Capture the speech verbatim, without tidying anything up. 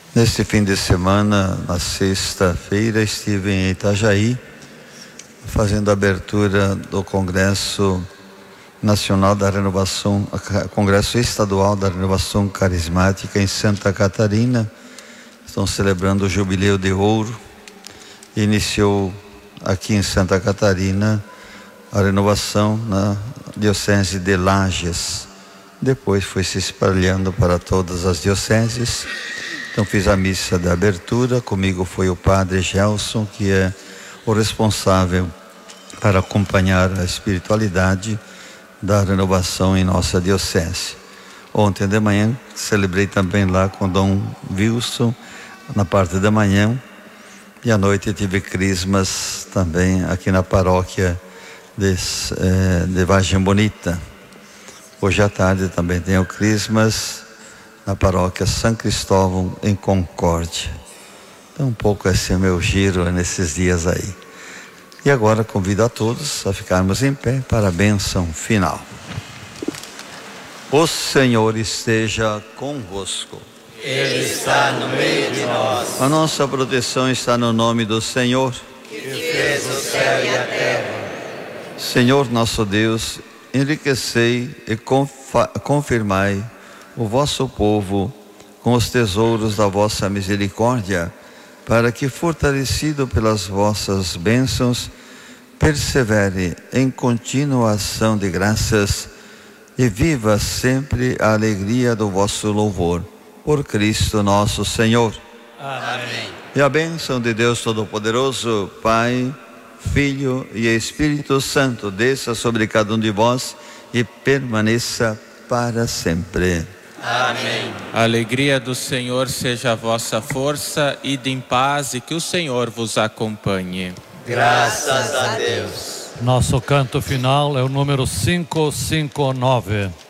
Neste fim de semana, na sexta-feira, estive em Itajaí, fazendo a abertura do Congresso Nacional da Renovação, Congresso Estadual da Renovação Carismática em Santa Catarina. Estão celebrando o Jubileu de Ouro. Iniciou aqui em Santa Catarina a renovação na Diocese de Lages. Depois foi se espalhando para todas as dioceses. Então fiz a missa de abertura, comigo foi o padre Gelson, que é o responsável para acompanhar a espiritualidade da renovação em nossa diocese. Ontem de manhã celebrei também lá com Dom Wilson, na parte da manhã, e à noite tive crismas também aqui na paróquia de, eh, de Vargem Bonita. Hoje à tarde também tenho crismas na paróquia São Cristóvão, em Concórdia. Então um pouco esse é o meu giro nesses dias aí. E agora convido a todos a ficarmos em pé para a bênção final. O Senhor esteja convosco. Ele está no meio de nós. A nossa proteção está no nome do Senhor, que fez o céu e a terra. Senhor nosso Deus, enriquecei e confirmai o vosso povo com os tesouros da vossa misericórdia, para que, fortalecido pelas vossas bênçãos, persevere em contínua ação de graças e viva sempre a alegria do vosso louvor. Por Cristo nosso Senhor. Amém. E a bênção de Deus Todo-Poderoso, Pai, Filho e Espírito Santo, desça sobre cada um de vós e permaneça para sempre. Amém. A alegria do Senhor seja a vossa força, ide em paz e que o Senhor vos acompanhe. Graças a Deus. Nosso canto final é o número quinhentos e cinquenta e nove.